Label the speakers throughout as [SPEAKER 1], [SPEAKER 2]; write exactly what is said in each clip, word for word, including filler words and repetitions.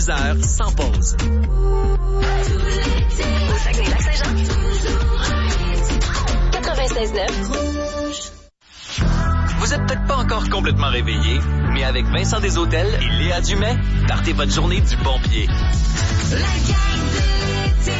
[SPEAKER 1] deux heures sans pause.
[SPEAKER 2] Au Saguenay-Lac-Saint-Jean. quatre-vingt-seize neuf.
[SPEAKER 1] Vous êtes peut-être pas encore complètement réveillé, mais avec Vincent Desautels et Léa Dumais, partez votre journée du bon pied.
[SPEAKER 3] La gang de l'été.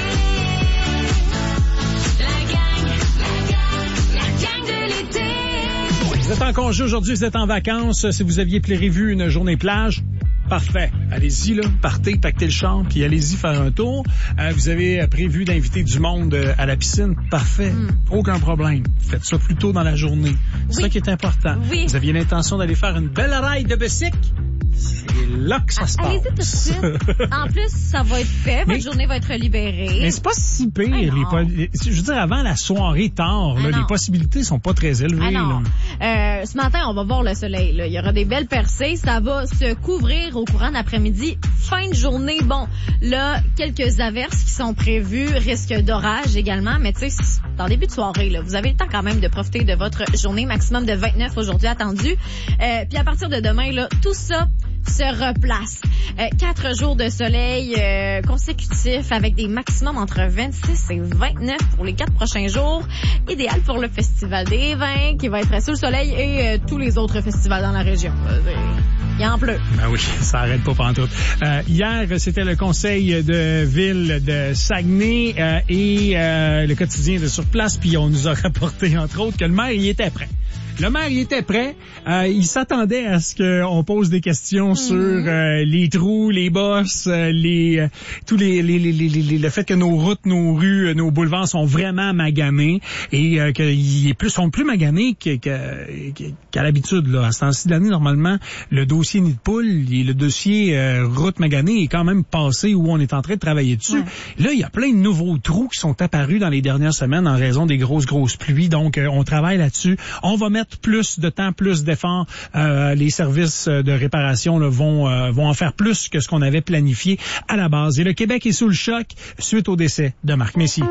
[SPEAKER 3] La gang, la gang, la gang de l'été.
[SPEAKER 4] Vous êtes en congé aujourd'hui, vous êtes en vacances. Si vous aviez prévu une journée plage, parfait. Allez-y, là, partez, pactez le char, puis allez-y faire un tour. Euh, vous avez prévu d'inviter du monde euh, à la piscine, parfait. Mm. Aucun problème. Faites ça plus tôt dans la journée. C'est oui. ça qui est important.
[SPEAKER 5] Oui.
[SPEAKER 4] Vous aviez l'intention d'aller faire une belle raille de bicycle. C'est là que ça se passe.
[SPEAKER 5] Allez-y tout de suite. En plus, ça va être fait. Votre mais, journée va être libérée.
[SPEAKER 4] Mais c'est pas si pire. Les, les, je veux dire, avant la soirée tard, là, les possibilités sont pas très élevées.
[SPEAKER 5] Ah non.
[SPEAKER 4] Là.
[SPEAKER 5] Euh, ce matin, on va voir le soleil. Là. Il y aura des belles percées. Ça va se couvrir au courant d'après-midi. Fin de journée, bon, là, quelques averses qui sont prévues. Risque d'orage également. Mais tu sais, dans le début de soirée, là, vous avez le temps quand même de profiter de votre journée. Maximum de vingt-neuf aujourd'hui attendu. Euh, puis à partir de demain, là, tout ça se replace. Euh, quatre jours de soleil euh, consécutifs avec des maximums entre vingt-six et vingt-neuf pour les quatre prochains jours. Idéal pour le Festival des vins qui va être sous le soleil et euh, tous les autres festivals dans la région. Il en pleut.
[SPEAKER 4] Ben oui, ça arrête pas pantoute. Euh, hier, c'était le conseil de ville de Saguenay euh, et euh, le quotidien de sur place, puis on nous a rapporté, entre autres, que le maire y était prêt. Le maire, il était prêt. Euh, il s'attendait à ce qu'on pose des questions mmh. sur euh, les trous, les bosses, euh, les euh, tous les, les, les, les, les le fait que nos routes, nos rues, euh, nos boulevards sont vraiment maganés et euh, qu'ils est plus sont plus maganés que, que, que, qu'à l'habitude là. À ce temps-ci de l'année, normalement, le dossier nid de poule, le dossier euh, route maganée est quand même passé où on est en train de travailler dessus. Ouais. Là, il y a plein de nouveaux trous qui sont apparus dans les dernières semaines en raison des grosses grosses pluies. Donc, euh, on travaille là-dessus. On va mettre plus de temps, plus d'efforts. Euh, les services de réparation là, vont euh, vont en faire plus que ce qu'on avait planifié à la base. Et le Québec est sous le choc suite au décès de Marc Messier.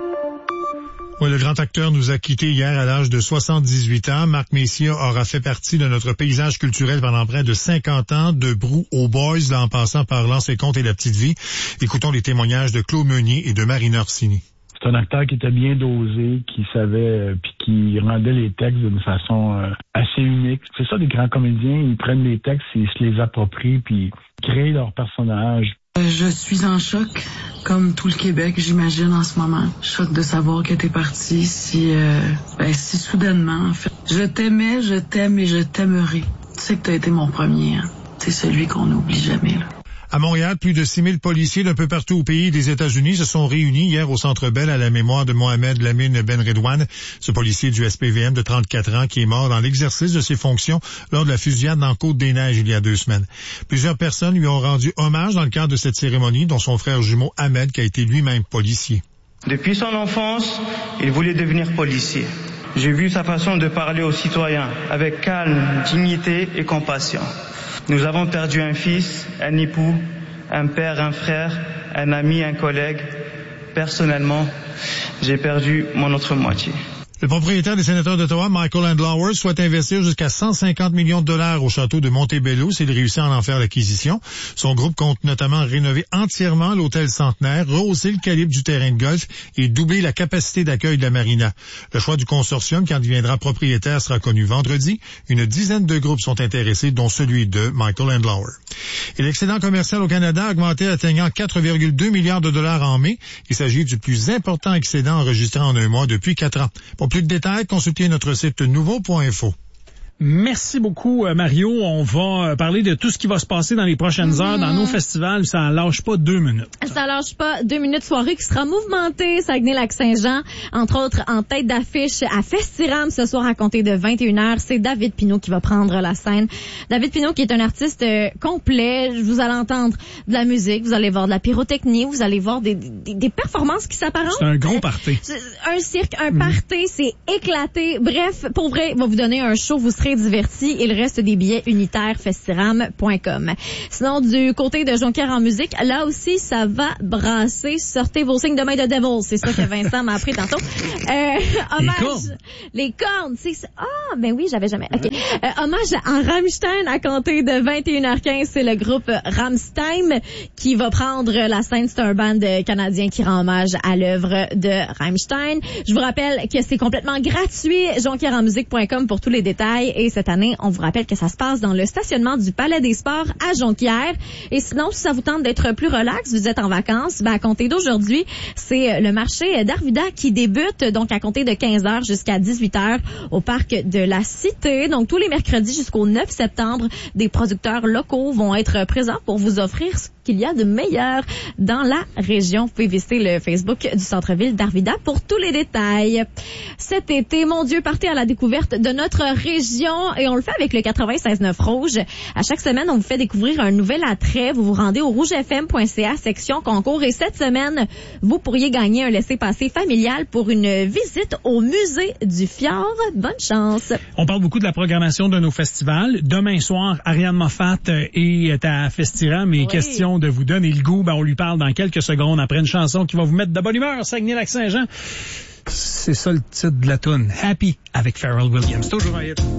[SPEAKER 6] Oui, le grand acteur nous a quittés hier à l'âge de soixante-dix-huit ans. Marc Messier aura fait partie de notre paysage culturel pendant près de cinquante ans, de Brou aux Boys, là, en passant par L'Ancien Conte et La Petite Vie. Écoutons les témoignages de Claude Meunier et de Marina Orsini.
[SPEAKER 7] C'est un acteur qui était bien dosé, qui savait, euh, puis qui rendait les textes d'une façon euh, assez unique. C'est ça, les grands comédiens, ils prennent les textes, ils se les approprient, puis ils créent leur personnage.
[SPEAKER 8] Je suis en choc, comme tout le Québec, j'imagine, en ce moment. Choc de savoir que t'es parti si, euh, ben, si soudainement, en fait. Je t'aimais, je t'aime et je t'aimerai. Tu sais que t'as été mon premier, hein. C'est celui qu'on n'oublie jamais, là.
[SPEAKER 6] À Montréal, plus de six mille policiers d'un peu partout au pays des États-Unis se sont réunis hier au Centre Bell à la mémoire de Mohamed Lamine Ben Redouane, ce policier du S P V M de trente-quatre ans qui est mort dans l'exercice de ses fonctions lors de la fusillade dans Côte-des-Neiges il y a deux semaines. Plusieurs personnes lui ont rendu hommage dans le cadre de cette cérémonie, dont son frère jumeau Ahmed, qui a été lui-même policier.
[SPEAKER 9] Depuis son enfance, il voulait devenir policier. J'ai vu sa façon de parler aux citoyens avec calme, dignité et compassion. Nous avons perdu un fils, un époux, un père, un frère, un ami, un collègue. Personnellement, j'ai perdu mon autre moitié.
[SPEAKER 6] Le propriétaire des sénateurs d'Ottawa, Michael Andlauer, souhaite investir jusqu'à cent cinquante millions de dollars au château de Montebello s'il réussit à en faire l'acquisition. Son groupe compte notamment rénover entièrement l'hôtel centenaire, rehausser le calibre du terrain de golf et doubler la capacité d'accueil de la marina. Le choix du consortium qui en deviendra propriétaire sera connu vendredi. Une dizaine de groupes sont intéressés, dont celui de Michael Andlauer. Et l'excédent commercial au Canada a augmenté, atteignant quatre virgule deux milliards de dollars en mai. Il s'agit du plus important excédent enregistré en un mois depuis quatre ans. Pour plus de détails, consultez notre site nouveau point info.
[SPEAKER 4] Merci beaucoup, Mario. On va parler de tout ce qui va se passer dans les prochaines mmh. heures dans nos festivals. Ça ne lâche pas deux minutes.
[SPEAKER 5] Ça lâche pas deux minutes. Soirée qui sera mouvementée. Saguenay-Lac-Saint-Jean, entre autres en tête d'affiche à Festiram ce soir à compter de vingt et une heures. C'est David Pinault qui va prendre la scène. David Pinault qui est un artiste euh, complet. Vous allez entendre de la musique, vous allez voir de la pyrotechnie, vous allez voir des, des, des performances qui s'apparentent.
[SPEAKER 4] C'est un gros party.
[SPEAKER 5] Un cirque, un party, mmh. c'est éclaté. Bref, pour vrai, il va vous donner un show. Vous serez très diverti. Il reste des billets unitaires festiram point com. Sinon, du côté de Jonquière en musique, là aussi, ça va brasser. Sortez vos signes de main de Devil. C'est ça que Vincent m'a appris tantôt. Euh, hommage. Les cornes. Les cornes, c'est ça. Ah, ben oui, j'avais jamais. OK. Euh, hommage à Rammstein à compter de vingt et une heures quinze. C'est le groupe Rammstein qui va prendre la scène. C'est un band canadien qui rend hommage à l'œuvre de Rammstein. Je vous rappelle que c'est complètement gratuit. jonquière en musique point com pour tous les détails. Et cette année, on vous rappelle que ça se passe dans le stationnement du Palais des Sports à Jonquière. Et sinon, si ça vous tente d'être plus relax, vous êtes en vacances, ben à compter d'aujourd'hui, c'est le marché d'Arvida qui débute, donc à compter de quinze heures jusqu'à dix-huit heures au parc de la Cité. Donc tous les mercredis jusqu'au neuf septembre, des producteurs locaux vont être présents pour vous offrir ce qu'il y a de meilleur dans la région. Vous pouvez visiter le Facebook du centre-ville d'Arvida pour tous les détails. Cet été, mon Dieu, partez à la découverte de notre région et on le fait avec le quatre-vingt-seize neuf Rouge. À chaque semaine, on vous fait découvrir un nouvel attrait. Vous vous rendez au rouge f m point c a section concours et cette semaine, vous pourriez gagner un laissez-passer familial pour une visite au musée du Fjord. Bonne chance.
[SPEAKER 4] On parle beaucoup de la programmation de nos festivals. Demain soir, Ariane Moffat est à Festiram et oui. Question de vous donner le goût. Ben, on lui parle dans quelques secondes après une chanson qui va vous mettre de bonne humeur. Saguenay-Lac-Saint-Jean. C'est ça le titre de la toune. Happy avec Pharrell Williams. Toujours un hit.